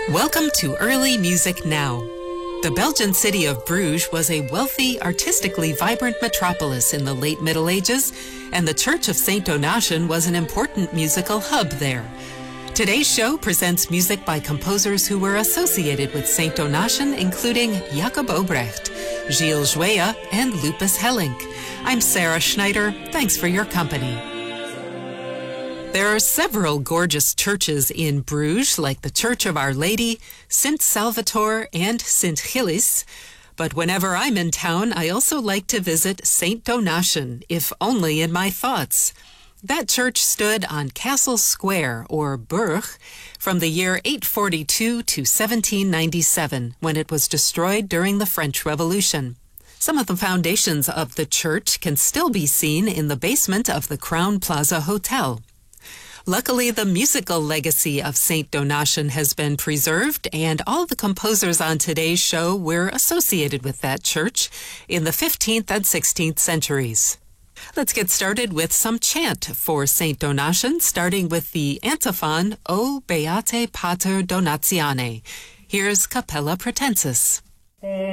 Welcome to Early Music Now. The Belgian city of Bruges was a wealthy, artistically vibrant metropolis in the late Middle Ages, and the Church of St. Donatian was an important musical hub there. Today's show presents music by composers who were associated with St. Donatian, including Jacob Obrecht, Gilles Jouet, and Lupus Hellink. I'm Sarah Schneider. Thanks for your company. There are several gorgeous churches in Bruges, like the Church of Our Lady, Sint Salvator, and Sint Gilles. But whenever I'm in town, I also like to visit St. Donatian, if only in my thoughts. That church stood on Castle Square, or Burg, from the year 842 to 1797, when it was destroyed during the French Revolution. Some of the foundations of the church can still be seen in the basement of the Crown Plaza Hotel. Luckily, the musical legacy of St. Donatian has been preserved, and all the composers on today's show were associated with that church in the 15th and 16th centuries. Let's get started with some chant for St. Donatian, starting with the antiphon, O Beate Pater Donatiane. Here's Capella Pratensis.